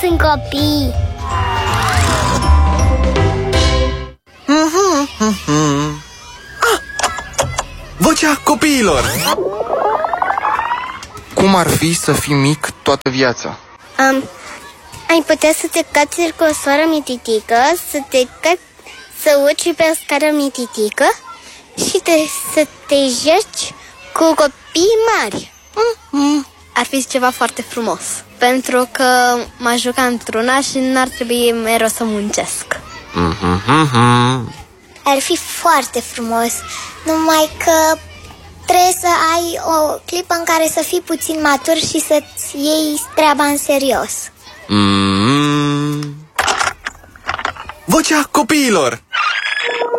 Sunt copii. Vocea copiilor. Cum ar fi să fii mic toată viața? Ai putea să te cațeri cu o soară mititică, să urci pe o scară mititică și să te joci cu copii mari. Ar fi ceva foarte frumos, pentru că m-aș juca într-una și n-ar trebui mereu să muncesc. Ar fi foarte frumos, numai că trebuie să ai o clipă în care să fii puțin matur și să-ți iei treaba în serios. Vocea copiilor.